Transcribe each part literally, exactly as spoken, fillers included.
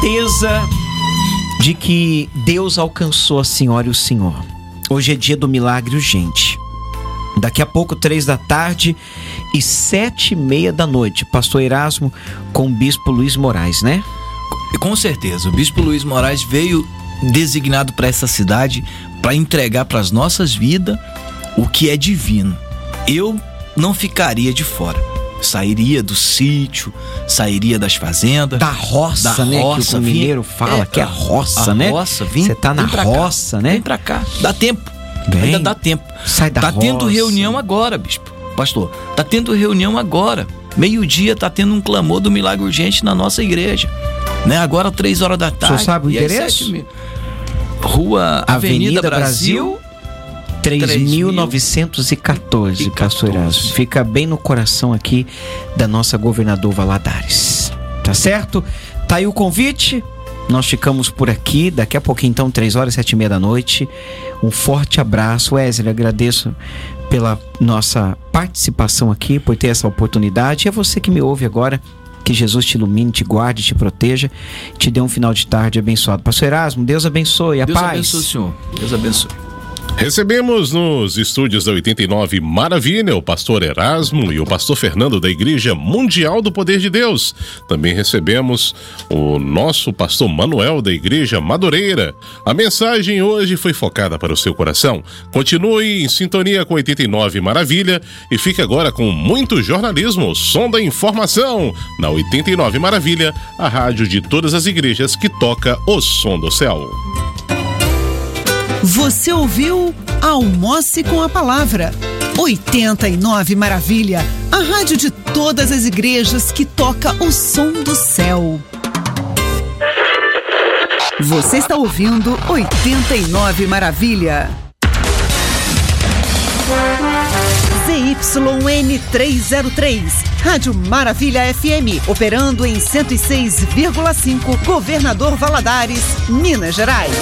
certeza de que Deus alcançou a senhora e o senhor. Hoje é dia do milagre urgente. Daqui a pouco, três da tarde e sete e meia da noite, pastor Erasmo com o bispo Luiz Moraes, né? Com certeza, o bispo Luiz Moraes veio designado para essa cidade para entregar para as nossas vidas o que é divino. Eu não ficaria de fora. Sairia do sítio, sairia das fazendas, da roça, da né? roça, que o mineiro fala, é, que é a roça, a né? Roça, vim, Você tá na roça, cá, né? Vem pra cá, dá tempo. Bem, ainda dá tempo. Sai da tá roça. Tá tendo reunião agora, bispo, pastor. Tá tendo reunião agora. Meio-dia tá tendo um clamor do milagre urgente na nossa igreja, né? Agora três horas da tarde. O senhor sabe o endereço? Aí, Rua Avenida, Avenida Brasil, Brasil três mil novecentos e quatorze, pastor Erasmo. Fica bem no coração aqui da nossa governador Valadares. Tá certo? Tá aí o convite. Nós ficamos por aqui. Daqui a pouquinho, então, três horas, sete e meia da noite. Um forte abraço. Wesley, agradeço pela nossa participação aqui, por ter essa oportunidade. E é você que me ouve agora. Que Jesus te ilumine, te guarde, te proteja, te dê um final de tarde abençoado. Pastor Erasmo, Deus abençoe. A Deus paz. Deus abençoe, Senhor. Deus abençoe. Recebemos nos estúdios da oitenta e nove Maravilha o pastor Erasmo e o pastor Fernando da Igreja Mundial do Poder de Deus. Também recebemos o nosso pastor Manuel da Igreja Madureira. A mensagem hoje foi focada para o seu coração. Continue em sintonia com oitenta e nove Maravilha e fique agora com muito jornalismo, som da informação, na oitenta e nove Maravilha, a rádio de todas as igrejas que toca o som do céu. Você ouviu Almoce com a Palavra. oitenta e nove Maravilha, a rádio de todas as igrejas que toca o som do céu. Você está ouvindo oitenta e nove Maravilha. Z Y N trezentos e três, Rádio Maravilha F M, operando em cento e seis vírgula cinco, Governador Valadares, Minas Gerais.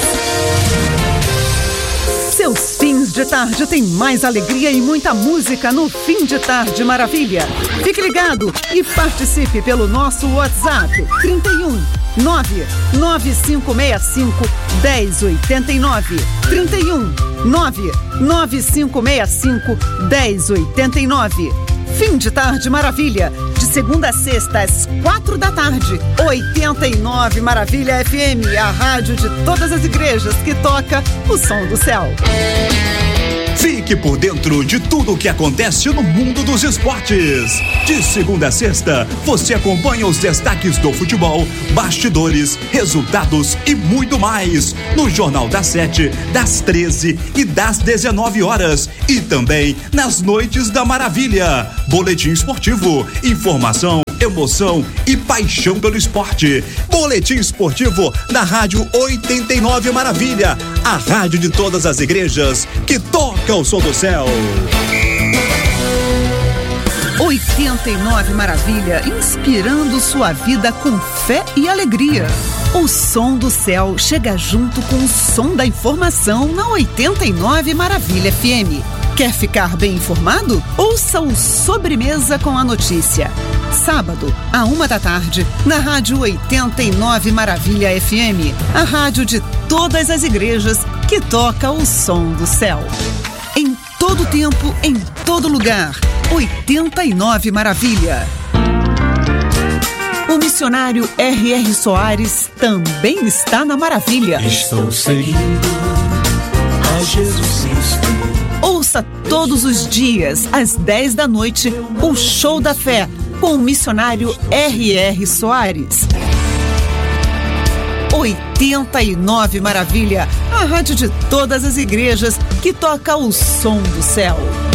Seus fins de tarde têm mais alegria e muita música no Fim de Tarde Maravilha. Fique ligado e participe pelo nosso WhatsApp trinta e um, nove nove cinco seis cinco, um zero oito nove. trinta e um, nove nove cinco seis cinco, um zero oito nove. Fim de Tarde Maravilha, de segunda a sexta às quatro da tarde. oitenta e nove Maravilha F M, a rádio de todas as igrejas que toca o som do céu. Fique por dentro de tudo o que acontece no mundo dos esportes. De segunda a sexta, você acompanha os destaques do futebol, bastidores, resultados e muito mais no Jornal das Sete, das treze e das dezenove horas. E também nas Noites da Maravilha. Boletim esportivo, informação, emoção e paixão pelo esporte. Boletim esportivo na Rádio oitenta e nove Maravilha, a rádio de todas as igrejas que toca o som do céu. oitenta e nove Maravilha, inspirando sua vida com fé e alegria. O som do céu chega junto com o som da informação na oitenta e nove Maravilha F M. Quer ficar bem informado? Ouça o Sobremesa com a Notícia. Sábado, à uma da tarde, na Rádio oitenta e nove Maravilha F M, a rádio de todas as igrejas que toca o som do céu. Em todo tempo, em todo lugar, oitenta e nove Maravilha. O missionário R R Soares também está na Maravilha. Estou seguindo a Jesus Cristo. Ouça todos os dias, às dez da noite, o Show da Fé, com o missionário R R Soares. oitenta e nove Maravilha, a rádio de todas as igrejas que toca o som do céu.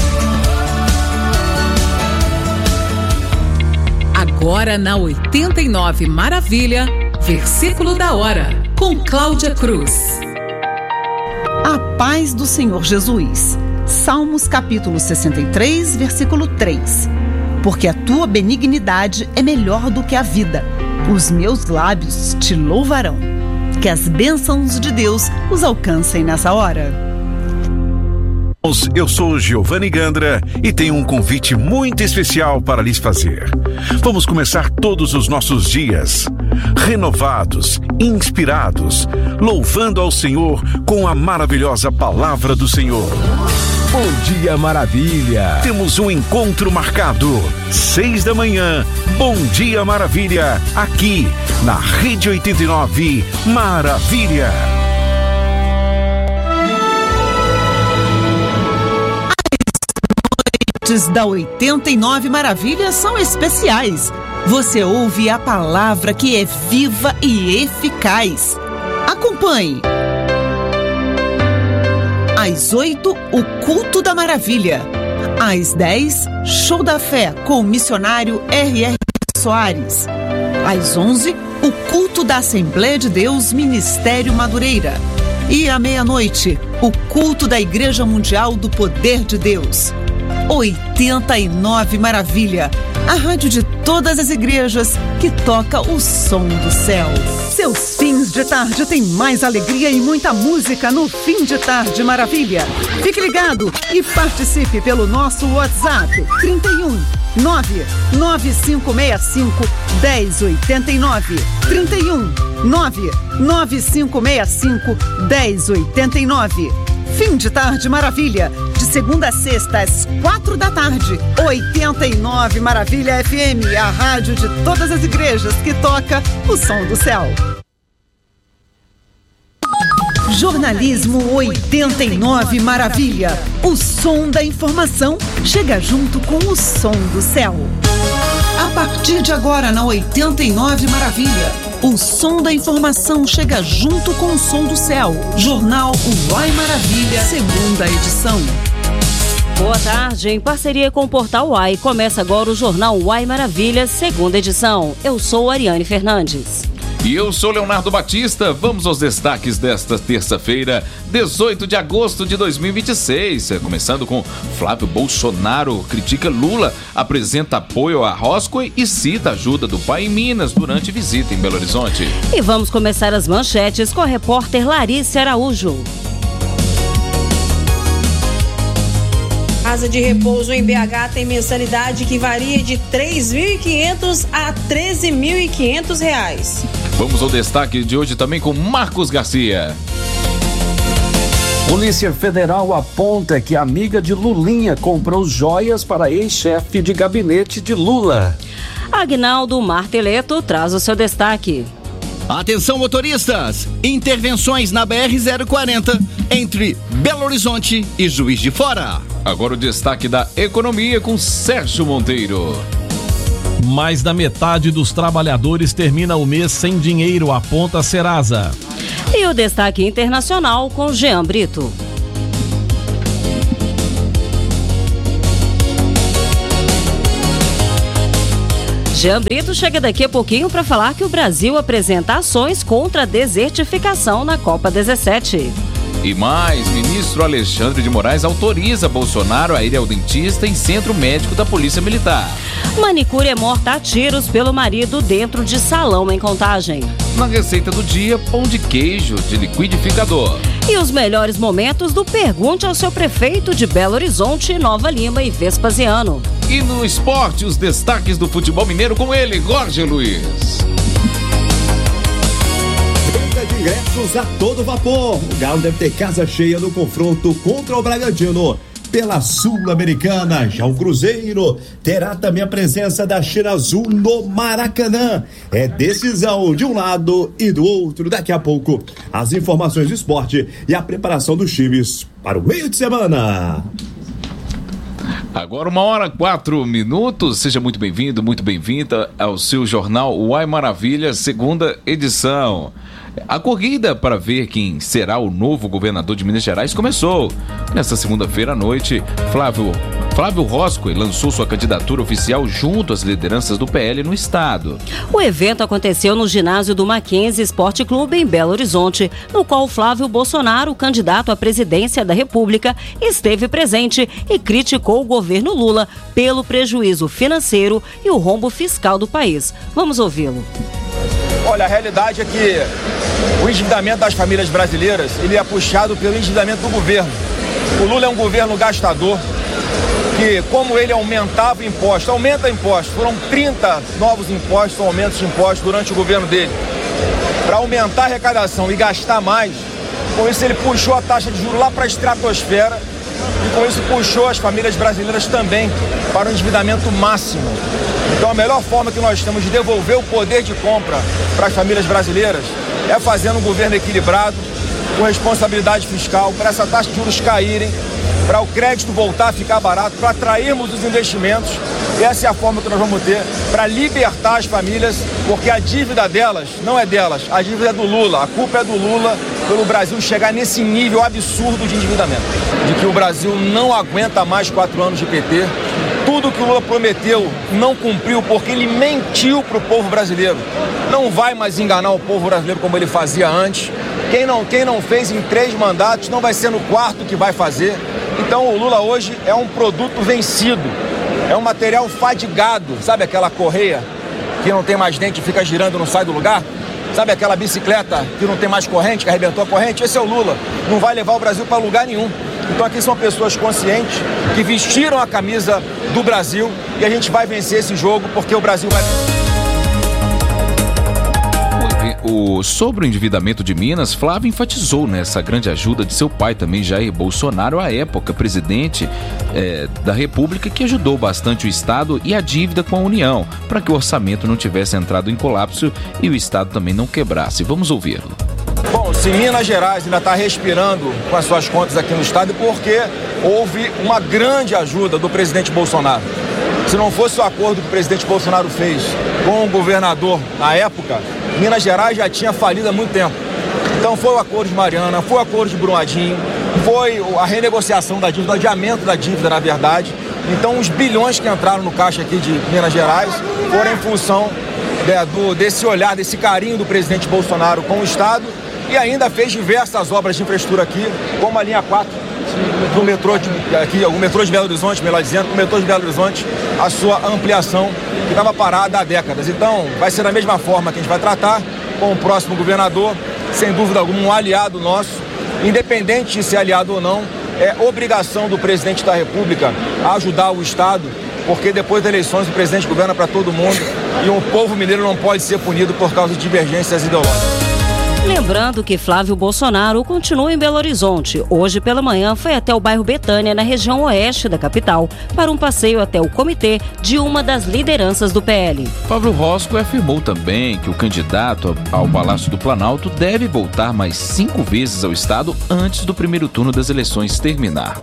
Agora na oitenta e nove Maravilha, versículo da hora, com Cláudia Cruz. A paz do Senhor Jesus. Salmos capítulo sessenta e três, versículo três. Porque a tua benignidade é melhor do que a vida. Os meus lábios te louvarão. Que as bênçãos de Deus os alcancem nessa hora. Eu sou Giovanni Gandra e tenho um convite muito especial para lhes fazer. Vamos começar todos os nossos dias renovados, inspirados, louvando ao Senhor com a maravilhosa palavra do Senhor. Bom dia, Maravilha! Temos um encontro marcado, seis da manhã, Bom Dia Maravilha, aqui na Rede oitenta e nove Maravilha. As noites da oitenta e nove Maravilha são especiais. Você ouve a palavra que é viva e eficaz. Acompanhe. Às oito, o Culto da Maravilha. Às dez, Show da Fé com o missionário R R Soares. Às onze, o Culto da Assembleia de Deus Ministério Madureira. E à meia-noite, o Culto da Igreja Mundial do Poder de Deus. oitenta e nove Maravilha, a rádio de todas as igrejas que toca o som do céu. Seus fins de tarde têm mais alegria e muita música no Fim de Tarde Maravilha. Fique ligado e participe pelo nosso WhatsApp trinta e um, nove nove cinco seis cinco, um zero oito nove. trinta e um, nove nove cinco seis cinco, um zero oito nove. Fim de Tarde Maravilha, de segunda a sexta às quatro da tarde. oitenta e nove Maravilha F M, a rádio de todas as igrejas que toca o som do céu. Jornalismo oitenta e nove Maravilha. O som da informação chega junto com o som do céu. A partir de agora na oitenta e nove Maravilha, o som da informação chega junto com o som do céu. Jornal Uai Maravilha, segunda edição. Boa tarde, em parceria com o Portal Uai, começa agora o Jornal Uai Maravilha, segunda edição. Eu sou Ariane Fernandes. E eu sou Leonardo Batista. Vamos aos destaques desta terça-feira, dezoito de agosto de dois mil e vinte e seis. Começando com Flávio Bolsonaro critica Lula, apresenta apoio a Roscoe e cita ajuda do pai em Minas durante visita em Belo Horizonte. E vamos começar as manchetes com a repórter Larissa Araújo. Casa de repouso em B H tem mensalidade que varia de três mil e quinhentos a treze mil e quinhentos reais. Vamos ao destaque de hoje também com Marcos Garcia. Polícia Federal aponta que a amiga de Lulinha comprou joias para ex-chefe de gabinete de Lula. Agnaldo Marteleto traz o seu destaque. Atenção, motoristas! Intervenções na B R zero quarenta entre Belo Horizonte e Juiz de Fora. Agora o destaque da economia com Sérgio Monteiro. Mais da metade dos trabalhadores termina o mês sem dinheiro, aponta a Serasa. E o destaque internacional com Jean Brito. Jean Brito chega daqui a pouquinho para falar que o Brasil apresenta ações contra a desertificação na Copa dezessete. E mais, ministro Alexandre de Moraes autoriza Bolsonaro a ir ao dentista em centro médico da Polícia Militar. Manicure é morta a tiros pelo marido dentro de salão em Contagem. Na receita do dia, pão de queijo de liquidificador. E os melhores momentos do Pergunte ao seu prefeito de Belo Horizonte, Nova Lima e Vespasiano. E no esporte, os destaques do futebol mineiro com ele, Jorge Luiz. De ingressos a todo vapor. O Galo deve ter casa cheia no confronto contra o Bragantino pela Sul-Americana. Já o Cruzeiro terá também a presença da China Azul no Maracanã. É decisão de um lado e do outro. Daqui a pouco, as informações do esporte e a preparação dos times para o meio de semana. Agora uma hora, quatro minutos. Seja muito bem-vindo, muito bem-vinda ao seu jornal Uai Maravilha, segunda edição. A corrida para ver quem será o novo governador de Minas Gerais começou. Nesta segunda-feira à noite, Flávio, Flávio Roscoe lançou sua candidatura oficial junto às lideranças do P L no estado. O evento aconteceu no ginásio do Mackenzie Esporte Clube em Belo Horizonte, no qual Flávio Bolsonaro, candidato à presidência da República, esteve presente e criticou o governo Lula pelo prejuízo financeiro e o rombo fiscal do país. Vamos ouvi-lo. Olha, a realidade é que o endividamento das famílias brasileiras, ele é puxado pelo endividamento do governo. O Lula é um governo gastador, que como ele aumentava impostos, aumenta impostos, foram trinta novos impostos, aumentos de impostos durante o governo dele. Para aumentar a arrecadação e gastar mais, com isso ele puxou a taxa de juros lá para a estratosfera e com isso puxou as famílias brasileiras também para o endividamento máximo. Então a melhor forma que nós temos de devolver o poder de compra para as famílias brasileiras é fazendo um governo equilibrado, com responsabilidade fiscal, para essa taxa de juros caírem, para o crédito voltar a ficar barato, para atrairmos os investimentos. Essa é a forma que nós vamos ter para libertar as famílias, porque a dívida delas não é delas, a dívida é do Lula, a culpa é do Lula pelo Brasil chegar nesse nível absurdo de endividamento, de que o Brasil não aguenta mais quatro anos de P T. Tudo que o Lula prometeu não cumpriu porque ele mentiu para o povo brasileiro. Não vai mais enganar o povo brasileiro como ele fazia antes. Quem não, quem não fez em três mandatos não vai ser no quarto que vai fazer. Então o Lula hoje é um produto vencido, é um material fadigado. Sabe aquela correia que não tem mais dente e fica girando e não sai do lugar? Sabe aquela bicicleta que não tem mais corrente, que arrebentou a corrente? Esse é o Lula, não vai levar o Brasil para lugar nenhum. Então aqui são pessoas conscientes que vestiram a camisa do Brasil e a gente vai vencer esse jogo porque o Brasil vai... O, sobre o endividamento de Minas, Flávio enfatizou nessa grande ajuda de seu pai também, Jair Bolsonaro, à época presidente é, da República, que ajudou bastante o Estado e a dívida com a União, para que o orçamento não tivesse entrado em colapso e o Estado também não quebrasse. Vamos ouvi-lo. Bom, se Minas Gerais ainda está respirando com as suas contas aqui no Estado, é porque houve uma grande ajuda do presidente Bolsonaro. Se não fosse o acordo que o presidente Bolsonaro fez com o governador na época, Minas Gerais já tinha falido há muito tempo. Então foi o acordo de Mariana, foi o acordo de Brumadinho, foi a renegociação da dívida, o adiamento da dívida, na verdade. Então os bilhões que entraram no caixa aqui de Minas Gerais foram em função de, do, desse olhar, desse carinho do presidente Bolsonaro com o Estado, e ainda fez diversas obras de infraestrutura aqui, como a linha quatro do metrô de, aqui, o metrô de Belo Horizonte, melhor dizendo, o metrô de Belo Horizonte, a sua ampliação, que estava parada há décadas. Então, vai ser da mesma forma que a gente vai tratar com o próximo governador, sem dúvida alguma, um aliado nosso, independente de ser aliado ou não, é obrigação do presidente da República ajudar o Estado, porque depois das eleições o presidente governa para todo mundo e o povo mineiro não pode ser punido por causa de divergências ideológicas. Lembrando que Flávio Bolsonaro continua em Belo Horizonte. Hoje pela manhã foi até o bairro Betânia, na região oeste da capital, para um passeio até o comitê de uma das lideranças do P L. Flávio Rosco afirmou também que o candidato ao Palácio do Planalto deve voltar mais cinco vezes ao estado antes do primeiro turno das eleições terminar.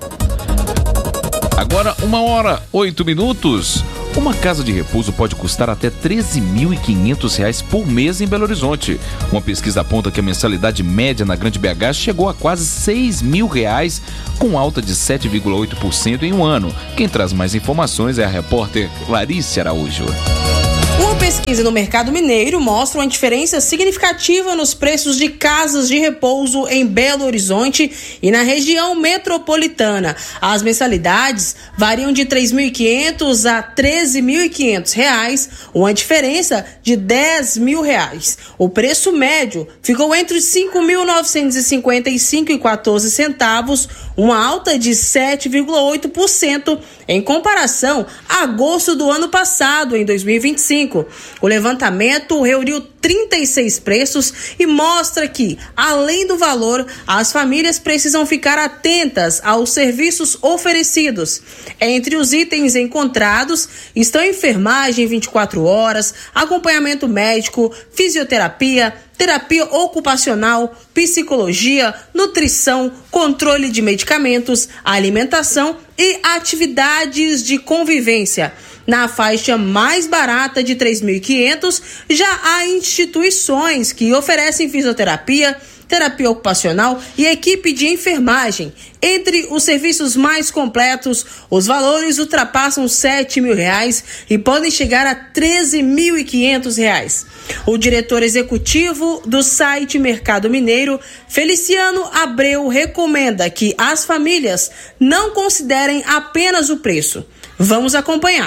Agora, uma hora, oito minutos. Uma casa de repouso pode custar até treze mil e quinhentos reais por mês em Belo Horizonte. Uma pesquisa aponta que a mensalidade média na Grande B H chegou a quase seis mil reais, com alta de sete vírgula oito por cento em um ano. Quem traz mais informações é a repórter Clarice Araújo. Uma pesquisa no mercado mineiro mostra uma diferença significativa nos preços de casas de repouso em Belo Horizonte e na região metropolitana. As mensalidades variam de três mil e quinhentos a treze mil e quinhentos reais, uma diferença de dez mil reais. O preço médio ficou entre cinco mil novecentos e cinquenta e cinco reais e quatorze centavos, uma alta de sete vírgula oito por cento em comparação a agosto do ano passado, em dois mil e vinte e cinco. O levantamento reuniu trinta e seis preços e mostra que, além do valor, as famílias precisam ficar atentas aos serviços oferecidos. Entre os itens encontrados estão enfermagem vinte e quatro horas, acompanhamento médico, fisioterapia, terapia ocupacional, psicologia, nutrição, controle de medicamentos, alimentação e atividades de convivência. Na faixa mais barata de três mil e quinhentos, já há instituições que oferecem fisioterapia, terapia ocupacional e equipe de enfermagem. Entre os serviços mais completos, os valores ultrapassam sete mil reais e podem chegar a treze mil e quinhentos reais. O diretor executivo do site Mercado Mineiro, Feliciano Abreu, recomenda que as famílias não considerem apenas o preço. Vamos acompanhar.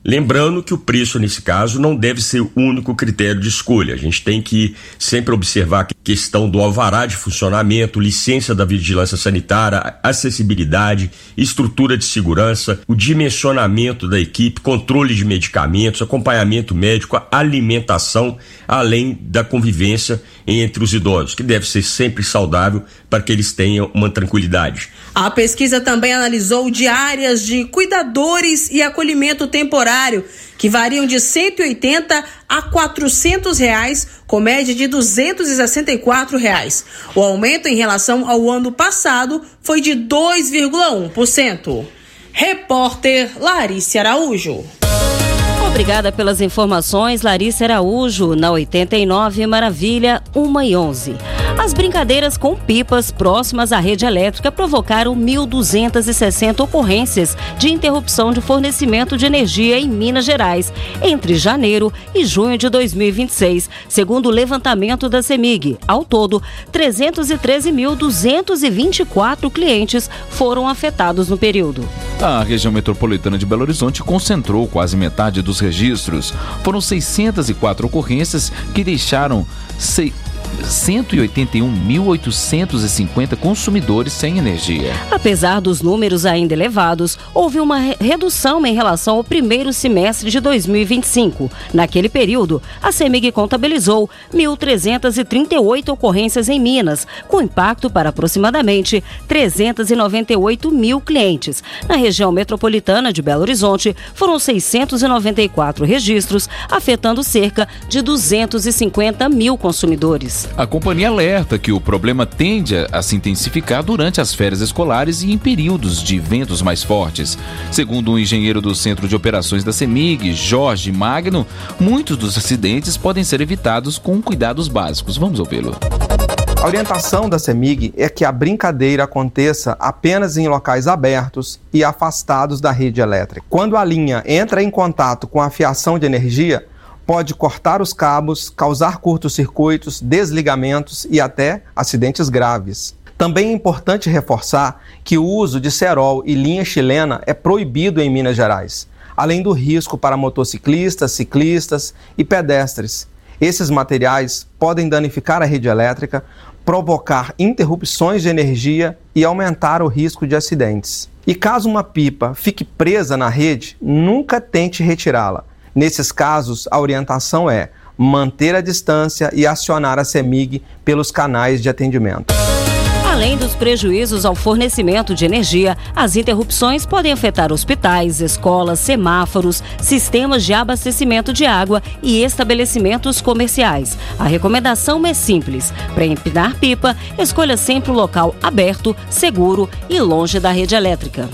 Lembrando que o preço, nesse caso, não deve ser o único critério de escolha. A gente tem que sempre observar a questão do alvará de funcionamento, licença da vigilância sanitária, acessibilidade, estrutura de segurança, o dimensionamento da equipe, controle de medicamentos, acompanhamento médico, alimentação, além da convivência entre os idosos, que deve ser sempre saudável para que eles tenham uma tranquilidade. A pesquisa também analisou diárias de cuidadores e acolhimento temporário, que variam de cento e oitenta a quatrocentos reais, com média de duzentos e sessenta e quatro reais. O aumento em relação ao ano passado foi de dois vírgula um por cento. Repórter Larissa Araújo. Obrigada pelas informações, Larissa Araújo, na oitenta e nove Maravilha, uma e onze. As brincadeiras com pipas próximas à rede elétrica provocaram mil duzentas e sessenta ocorrências de interrupção de fornecimento de energia em Minas Gerais entre janeiro e junho de dois mil e vinte e seis, segundo o levantamento da CEMIG. Ao todo, trezentos e treze mil duzentos e vinte e quatro clientes foram afetados no período. A região metropolitana de Belo Horizonte concentrou quase metade dos registros. Foram seiscentas e quatro ocorrências que deixaram seis... cento e oitenta e um mil oitocentos e cinquenta consumidores sem energia. Apesar dos números ainda elevados, houve uma re- redução em relação ao primeiro semestre de dois mil e vinte e cinco. Naquele período, a CEMIG contabilizou mil trezentas e trinta e oito ocorrências em Minas, com impacto para aproximadamente trezentos e noventa e oito mil clientes. Na região metropolitana de Belo Horizonte, foram seiscentos e noventa e quatro registros, afetando cerca de duzentos e cinquenta mil consumidores. A companhia alerta que o problema tende a se intensificar durante as férias escolares e em períodos de ventos mais fortes. Segundo um engenheiro do Centro de Operações da CEMIG, Jorge Magno, muitos dos acidentes podem ser evitados com cuidados básicos. Vamos ouvi-lo. A orientação da CEMIG é que a brincadeira aconteça apenas em locais abertos e afastados da rede elétrica. Quando a linha entra em contato com a fiação de energia, pode cortar os cabos, causar curtos-circuitos, desligamentos e até acidentes graves. Também é importante reforçar que o uso de cerol e linha chilena é proibido em Minas Gerais, além do risco para motociclistas, ciclistas e pedestres. Esses materiais podem danificar a rede elétrica, provocar interrupções de energia e aumentar o risco de acidentes. E caso uma pipa fique presa na rede, nunca tente retirá-la. Nesses casos, a orientação é manter a distância e acionar a CEMIG pelos canais de atendimento. Além dos prejuízos ao fornecimento de energia, as interrupções podem afetar hospitais, escolas, semáforos, sistemas de abastecimento de água e estabelecimentos comerciais. A recomendação é simples. Para empinar pipa, escolha sempre um local aberto, seguro e longe da rede elétrica.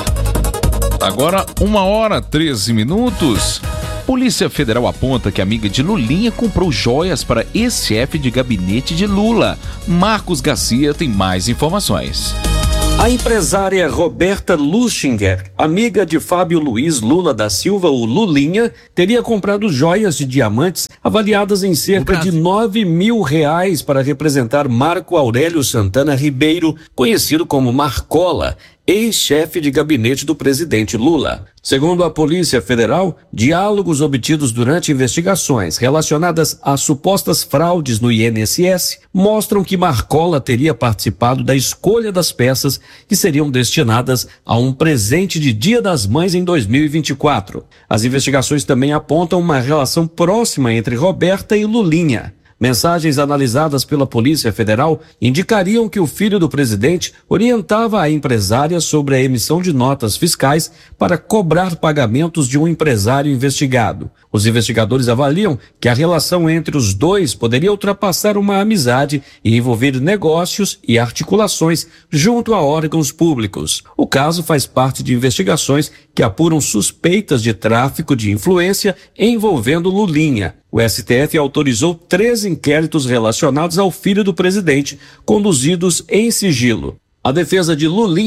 Agora, uma hora, treze minutos. Polícia Federal aponta que a amiga de Lulinha comprou joias para ex-chefe de gabinete de Lula. Marcos Garcia tem mais informações. A empresária Roberta Luchinger, amiga de Fábio Luiz Lula da Silva, o Lulinha, teria comprado joias de diamantes avaliadas em cerca de nove mil reais para representar Marco Aurélio Santana Ribeiro, conhecido como Marcola, ex-chefe de gabinete do presidente Lula. Segundo a Polícia Federal, diálogos obtidos durante investigações relacionadas a supostas fraudes no I N S S mostram que Marcola teria participado da escolha das peças que seriam destinadas a um presente de Dia das Mães em dois mil e vinte e quatro. As investigações também apontam uma relação próxima entre Roberta e Lulinha. Mensagens analisadas pela Polícia Federal indicariam que o filho do presidente orientava a empresária sobre a emissão de notas fiscais para cobrar pagamentos de um empresário investigado. Os investigadores avaliam que a relação entre os dois poderia ultrapassar uma amizade e envolver negócios e articulações junto a órgãos públicos. O caso faz parte de investigações que apuram suspeitas de tráfico de influência envolvendo Lulinha. O S T F autorizou três inquéritos relacionados ao filho do presidente, conduzidos em sigilo. A defesa de Lulinha quer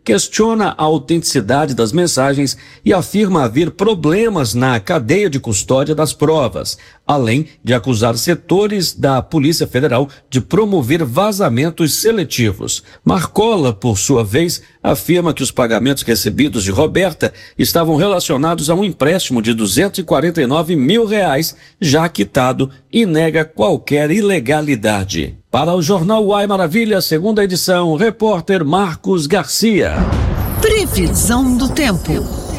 questiona a autenticidade das mensagens e afirma haver problemas na cadeia de custódia das provas, além de acusar setores da Polícia Federal de promover vazamentos seletivos. Marcola, por sua vez, afirma que os pagamentos recebidos de Roberta estavam relacionados a um empréstimo de duzentos e quarenta e nove mil reais, já quitado, e nega qualquer ilegalidade. Para o Jornal Uai Maravilha, segunda edição, repórter Marcos Garcia. Previsão do tempo.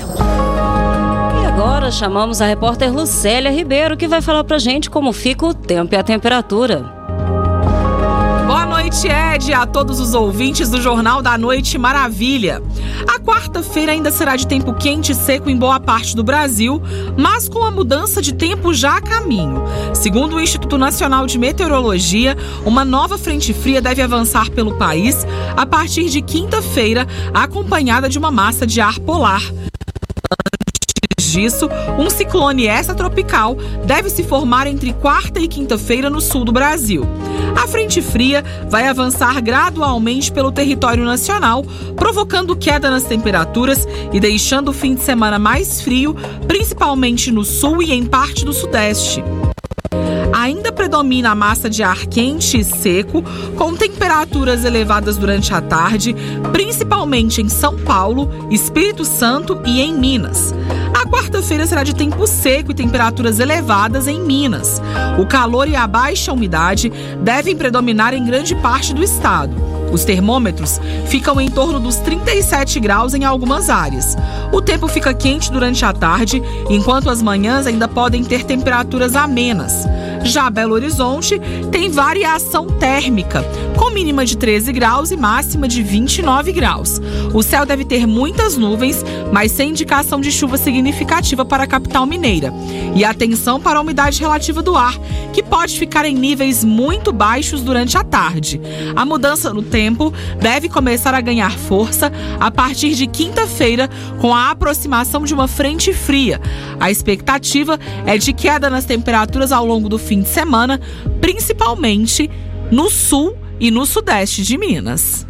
E agora chamamos a repórter Lucélia Ribeiro, que vai falar pra gente como fica o tempo e a temperatura. Boa noite, Ed, a todos os ouvintes do Jornal da Noite Maravilha. A quarta-feira ainda será de tempo quente e seco em boa parte do Brasil, mas com a mudança de tempo já a caminho. Segundo o Instituto Nacional de Meteorologia, uma nova frente fria deve avançar pelo país a partir de quinta-feira, acompanhada de uma massa de ar polar. Antes disso, um ciclone extratropical deve se formar entre quarta e quinta-feira no sul do Brasil. A frente fria vai avançar gradualmente pelo território nacional, provocando queda nas temperaturas e deixando o fim de semana mais frio, principalmente no sul e em parte do sudeste. Ainda predomina a massa de ar quente e seco, com temperaturas elevadas durante a tarde, principalmente em São Paulo, Espírito Santo e em Minas. A quarta-feira será de tempo seco e temperaturas elevadas em Minas. O calor e a baixa umidade devem predominar em grande parte do estado. Os termômetros ficam em torno dos trinta e sete graus em algumas áreas. O tempo fica quente durante a tarde, enquanto as manhãs ainda podem ter temperaturas amenas. Já Belo Horizonte tem variação térmica, com mínima de treze graus e máxima de vinte e nove graus. O céu deve ter muitas nuvens, mas sem indicação de chuva significativa para a capital mineira. E atenção para a umidade relativa do ar, que pode ficar em níveis muito baixos durante a tarde. A mudança no tempo deve começar a ganhar força a partir de quinta-feira, com a aproximação de uma frente fria. A expectativa é de queda nas temperaturas ao longo do fim de semana, principalmente no sul e no sudeste de Minas.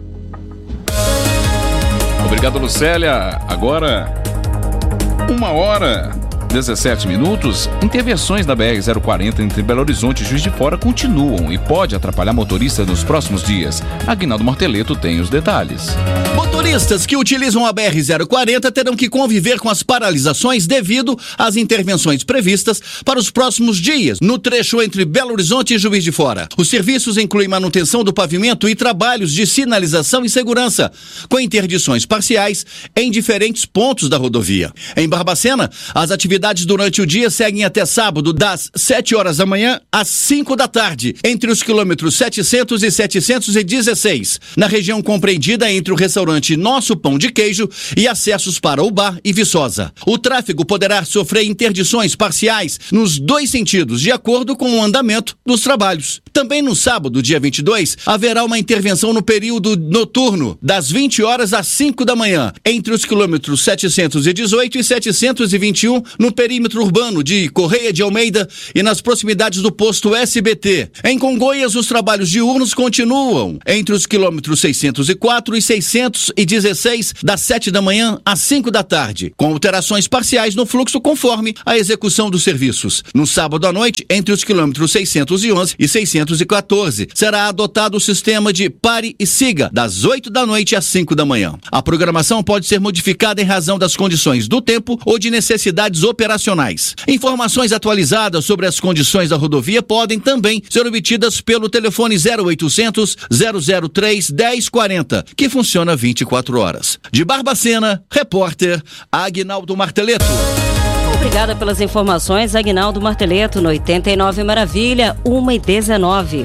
Obrigado, Lucélia. Agora, uma hora, dezessete minutos. Intervenções da B R zero quarenta entre Belo Horizonte e Juiz de Fora continuam e pode atrapalhar motoristas nos próximos dias. Aguinaldo Marteleto tem os detalhes. Motoristas que utilizam a B R zero quarenta terão que conviver com as paralisações devido às intervenções previstas para os próximos dias no trecho entre Belo Horizonte e Juiz de Fora. Os serviços incluem manutenção do pavimento e trabalhos de sinalização e segurança, com interdições parciais em diferentes pontos da rodovia. Em Barbacena, as atividades durante o dia seguem até sábado, das sete horas da manhã às cinco da tarde, entre os quilômetros setecentos e setecentos e dezesseis, na região compreendida entre o restaurante Nosso Pão de Queijo e acessos para o bar e Viçosa. O tráfego poderá sofrer interdições parciais nos dois sentidos, de acordo com o andamento dos trabalhos. Também no sábado, dia vinte e dois, haverá uma intervenção no período noturno, das vinte horas às cinco da manhã, entre os quilômetros setecentos e dezoito e setecentos e vinte e um, no perímetro urbano de Correia de Almeida e nas proximidades do posto S B T. Em Congonhas, os trabalhos diurnos continuam entre os quilômetros seiscentos e quatro e seiscentos e dezesseis, das sete da manhã às cinco da tarde, com alterações parciais no fluxo conforme a execução dos serviços. No sábado à noite, entre os quilômetros seiscentos e onze e seiscentos e quatorze, será adotado o sistema de pare e siga, das oito da noite às cinco da manhã. A programação pode ser modificada em razão das condições do tempo ou de necessidades operacionais. Informações atualizadas sobre as condições da rodovia podem também ser obtidas pelo telefone zero oitocentos, zero zero três, dez quarenta, que funciona vinte e quatro horas. De Barbacena, repórter Aguinaldo Marteleto. Obrigada pelas informações, Aguinaldo Marteleto, no oitenta e nove Maravilha, uma e dezenove.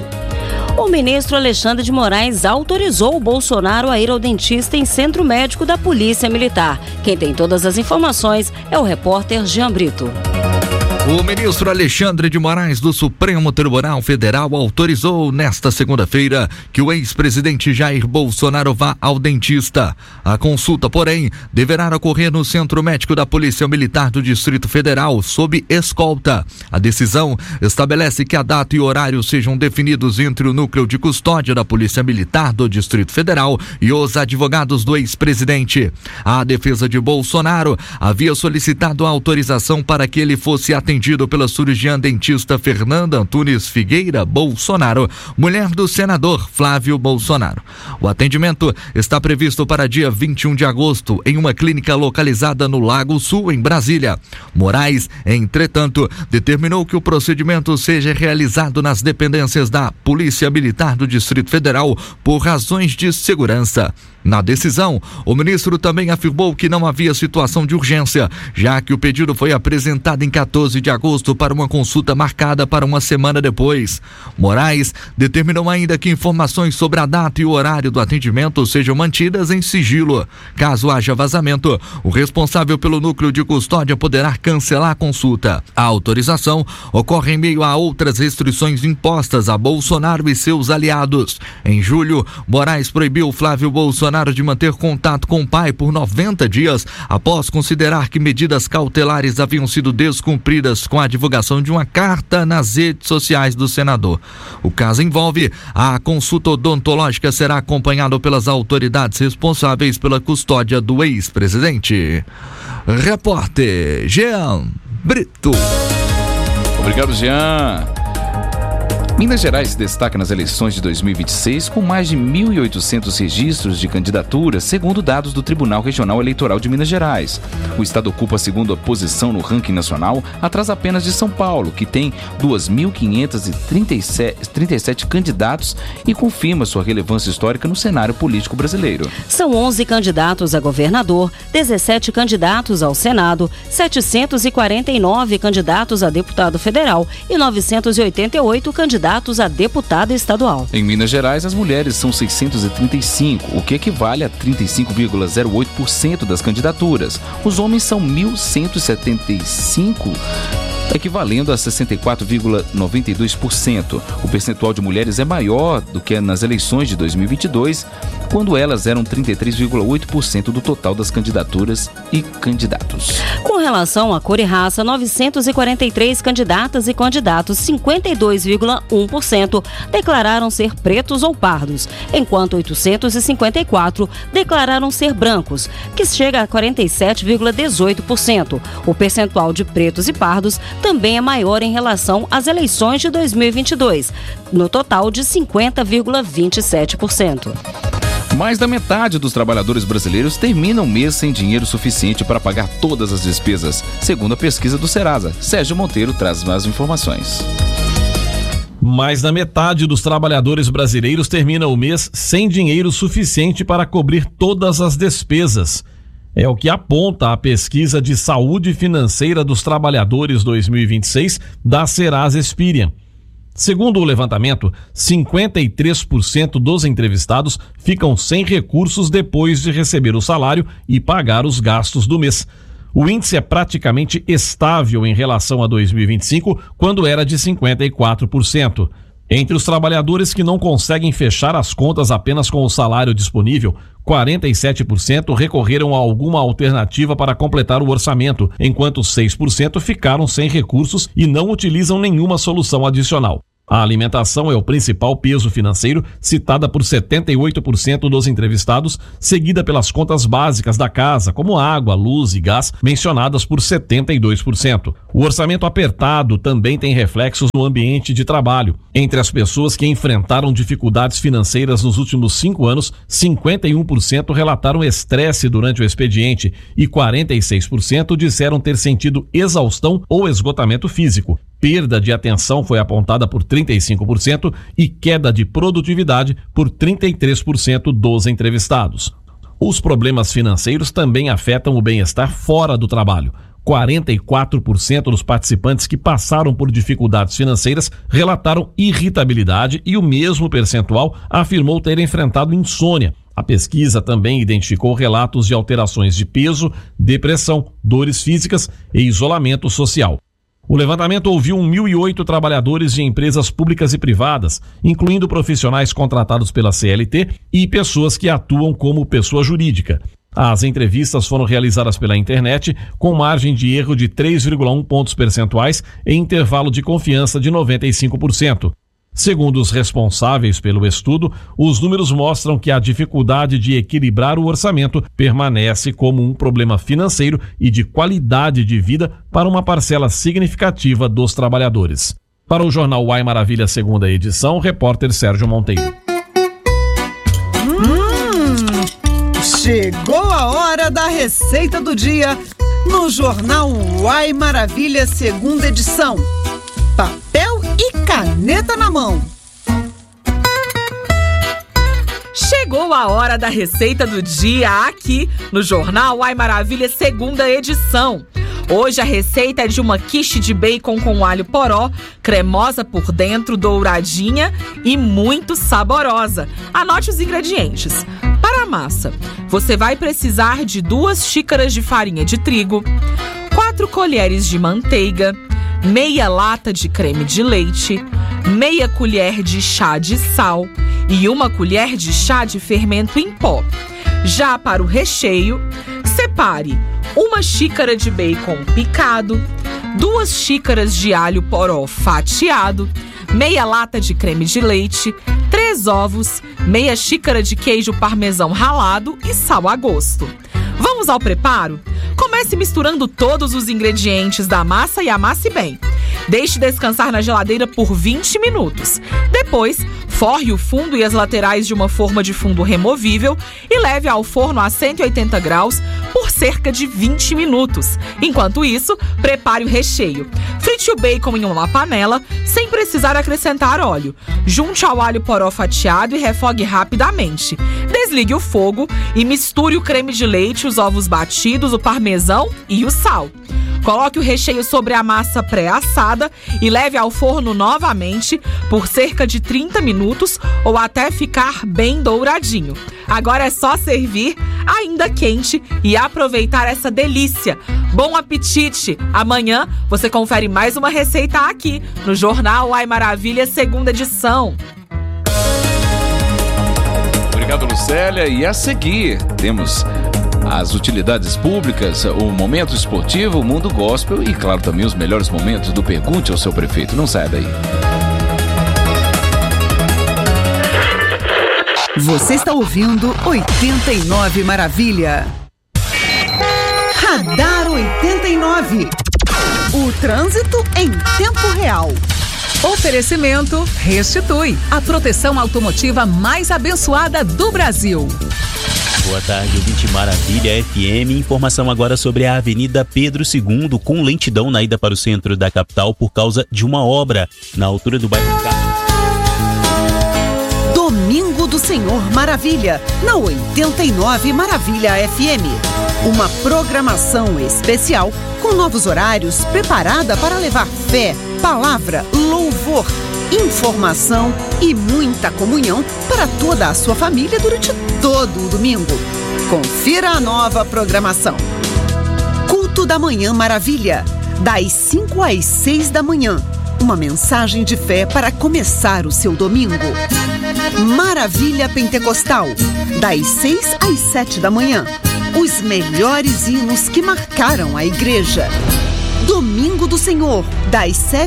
O ministro Alexandre de Moraes autorizou o Bolsonaro a ir ao dentista em centro médico da Polícia Militar. Quem tem todas as informações é o repórter Jean Brito. O ministro Alexandre de Moraes do Supremo Tribunal Federal autorizou nesta segunda-feira que o ex-presidente Jair Bolsonaro vá ao dentista. A consulta, porém, deverá ocorrer no Centro Médico da Polícia Militar do Distrito Federal, sob escolta. A decisão estabelece que a data e horário sejam definidos entre o Núcleo de Custódia da Polícia Militar do Distrito Federal e os advogados do ex-presidente. A defesa de Bolsonaro havia solicitado a autorização para que ele fosse atendido pela cirurgiã dentista Fernanda Antunes Figueira Bolsonaro, mulher do senador Flávio Bolsonaro. O atendimento está previsto para dia vinte e um de agosto em uma clínica localizada no Lago Sul, em Brasília. Moraes, entretanto, determinou que o procedimento seja realizado nas dependências da Polícia Militar do Distrito Federal por razões de segurança. Na decisão, o ministro também afirmou que não havia situação de urgência, já que o pedido foi apresentado em quatorze de agosto para uma consulta marcada para uma semana depois. Moraes determinou ainda que informações sobre a data e o horário do atendimento sejam mantidas em sigilo. Caso haja vazamento, o responsável pelo núcleo de custódia poderá cancelar a consulta. A autorização ocorre em meio a outras restrições impostas a Bolsonaro e seus aliados. Em julho, Moraes proibiu Flávio Bolsonaro de manter contato com o pai por noventa dias, após considerar que medidas cautelares haviam sido descumpridas com a divulgação de uma carta nas redes sociais do senador. O caso envolve a consulta odontológica, será acompanhado pelas autoridades responsáveis pela custódia do ex-presidente. Repórter Jean Brito. Obrigado, Jean. Minas Gerais se destaca nas eleições de dois mil e vinte e seis com mais de mil e oitocentos registros de candidaturas, segundo dados do Tribunal Regional Eleitoral de Minas Gerais. O estado ocupa a segunda posição no ranking nacional, atrás apenas de São Paulo, que tem dois mil quinhentos e trinta e sete candidatos e confirma sua relevância histórica no cenário político brasileiro. São onze candidatos a governador, dezessete candidatos ao Senado, setecentos e quarenta e nove candidatos a deputado federal e novecentos e oitenta e oito candidatos a deputado estadual. Em Minas Gerais, as mulheres são seiscentos e trinta e cinco, o que equivale a trinta e cinco vírgula zero oito por cento das candidaturas. Os homens são mil cento e setenta e cinco, equivalendo a sessenta e quatro vírgula noventa e dois por cento. O percentual de mulheres é maior do que nas eleições de dois mil e vinte e dois, quando elas eram trinta e três vírgula oito por cento do total das candidaturas e candidatos. Com relação à cor e raça, novecentos e quarenta e três candidatas e candidatos, cinquenta e dois vírgula um por cento, declararam ser pretos ou pardos, enquanto oitocentos e cinquenta e quatro declararam ser brancos, que chega a quarenta e sete vírgula dezoito por cento. O percentual de pretos e pardos também é maior em relação às eleições de dois mil e vinte e dois, no total de cinquenta vírgula vinte e sete por cento. Mais da metade dos trabalhadores brasileiros termina o mês sem dinheiro suficiente para pagar todas as despesas, segundo a pesquisa do Serasa. Sérgio Monteiro traz mais informações. Mais da metade dos trabalhadores brasileiros termina o mês sem dinheiro suficiente para cobrir todas as despesas. É o que aponta a pesquisa de saúde financeira dos trabalhadores dois mil e vinte e seis da Serasa Experian. Segundo o levantamento, cinquenta e três por cento dos entrevistados ficam sem recursos depois de receber o salário e pagar os gastos do mês. O índice é praticamente estável em relação a dois mil e vinte e cinco, quando era de cinquenta e quatro por cento. Entre os trabalhadores que não conseguem fechar as contas apenas com o salário disponível, quarenta e sete por cento recorreram a alguma alternativa para completar o orçamento, enquanto seis por cento ficaram sem recursos e não utilizam nenhuma solução adicional. A alimentação é o principal peso financeiro, citada por setenta e oito por cento dos entrevistados, seguida pelas contas básicas da casa, como água, luz e gás, mencionadas por setenta e dois por cento. O orçamento apertado também tem reflexos no ambiente de trabalho. Entre as pessoas que enfrentaram dificuldades financeiras nos últimos cinco anos, cinquenta e um por cento relataram estresse durante o expediente e quarenta e seis por cento disseram ter sentido exaustão ou esgotamento físico. Perda de atenção foi apontada por trinta e cinco por cento e queda de produtividade por trinta e três por cento dos entrevistados. Os problemas financeiros também afetam o bem-estar fora do trabalho. quarenta e quatro por cento dos participantes que passaram por dificuldades financeiras relataram irritabilidade e o mesmo percentual afirmou ter enfrentado insônia. A pesquisa também identificou relatos de alterações de peso, depressão, dores físicas e isolamento social. O levantamento ouviu mil e oito trabalhadores de empresas públicas e privadas, incluindo profissionais contratados pela C L T e pessoas que atuam como pessoa jurídica. As entrevistas foram realizadas pela internet com margem de erro de três vírgula um pontos percentuais e intervalo de confiança de noventa e cinco por cento. Segundo os responsáveis pelo estudo, os números mostram que a dificuldade de equilibrar o orçamento permanece como um problema financeiro e de qualidade de vida para uma parcela significativa dos trabalhadores. Para o jornal Uai Maravilha, segunda edição, o repórter Sérgio Monteiro. Hum, chegou a hora da receita do dia no jornal Uai Maravilha, segunda edição. Papel e caneta na mão. Chegou a hora da receita do dia aqui no Jornal Uai Maravilha, segunda edição. Hoje a receita é de uma quiche de bacon com alho poró, cremosa por dentro, douradinha e muito saborosa. Anote os ingredientes. Para a massa, você vai precisar de duas xícaras de farinha de trigo, quatro colheres de manteiga, meia lata de creme de leite, meia colher de chá de sal e uma colher de chá de fermento em pó. Já para o recheio, separe uma xícara de bacon picado, duas xícaras de alho poró fatiado, meia lata de creme de leite, três ovos, meia xícara de queijo parmesão ralado e sal a gosto. Vamos ao preparo? Comece misturando todos os ingredientes da massa e amasse bem. Deixe descansar na geladeira por vinte minutos. Depois, forre o fundo e as laterais de uma forma de fundo removível e leve ao forno a cento e oitenta graus por cerca de vinte minutos. Enquanto isso, prepare o recheio. Frite o bacon em uma panela, sem precisar acrescentar óleo. Junte ao alho poró fatiado e refogue rapidamente. Desligue o fogo e misture o creme de leite, os ovos batidos, o parmesão e o sal. Coloque o recheio sobre a massa pré-assada e leve ao forno novamente por cerca de trinta minutos ou até ficar bem douradinho. Agora é só servir ainda quente e aproveitar essa delícia. Bom apetite! Amanhã você confere mais uma receita aqui no Jornal Uai Maravilha, segunda edição. Obrigado, Lucélia. E a seguir temos as utilidades públicas, o momento esportivo, o mundo gospel e, claro, também os melhores momentos do Pergunte ao Seu Prefeito. Não saia daí. Você está ouvindo oitenta e nove Maravilha. Radar oitenta e nove. O trânsito em tempo real. Oferecimento Restitui, a proteção automotiva mais abençoada do Brasil. Boa tarde, ouvinte Maravilha F M. Informação agora sobre a Avenida Pedro segundo, com lentidão na ida para o centro da capital por causa de uma obra na altura do bairro Carlos. Domingo do Senhor Maravilha, na oitenta e nove Maravilha F M. Uma programação especial com novos horários preparada para levar fé, palavra, louvor, informação e muita comunhão para toda a sua família durante todo o domingo. Confira a nova programação. Culto da Manhã Maravilha, das cinco às seis da manhã. Uma mensagem de fé para começar o seu domingo. Maravilha Pentecostal, das seis às sete da manhã. Os melhores hinos que marcaram a igreja. Domingo do Senhor, das sete